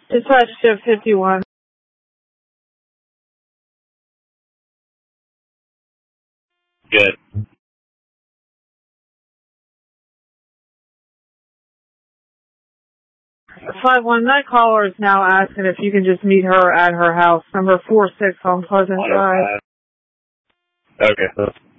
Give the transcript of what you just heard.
Dispatch shift 51. Good. 519 caller is now asking if you can just meet her at her house, number 46 on Pleasant Drive. Okay.